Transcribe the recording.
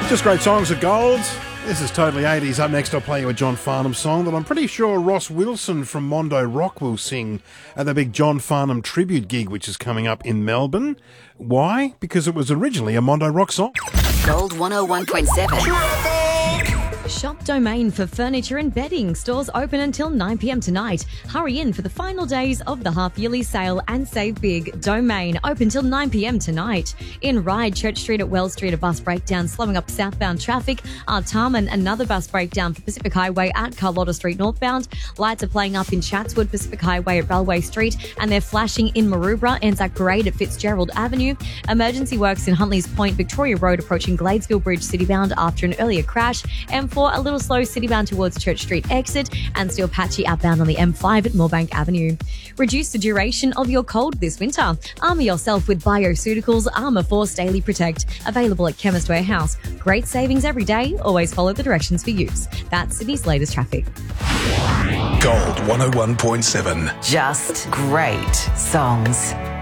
Just great songs of gold. This is totally 80s. Up next, I'll play you a John Farnham song that I'm pretty sure Ross Wilson from Mondo Rock will sing at the big John Farnham tribute gig, which is coming up in Melbourne. Why? Because it was originally a Mondo Rock song. Gold 101.7. Shop Domain for furniture and bedding. Stores open until 9 p.m. tonight. Hurry in for the final days of the half-yearly sale and save big. Domain open till 9 p.m. tonight. In Ryde, Church Street at Wells Street, a bus breakdown slowing up southbound traffic. Artarmon, another bus breakdown for Pacific Highway at Carlotta Street northbound. Lights are playing up in Chatswood, Pacific Highway at Railway Street, and they're flashing in Maroubra. Anzac Parade at Fitzgerald Avenue. Emergency works in Huntley's Point, Victoria Road approaching Gladesville Bridge citybound after an earlier crash. M4 a little slow citybound towards Church Street exit, and still patchy outbound on the M5 at Moorebank Avenue. Reduce the duration of your cold this winter. Armour yourself with Bioceuticals Armour Force Daily Protect. Available at Chemist Warehouse. Great savings every day. Always follow the directions for use. That's Sydney's latest traffic. Gold 101.7. Just great songs.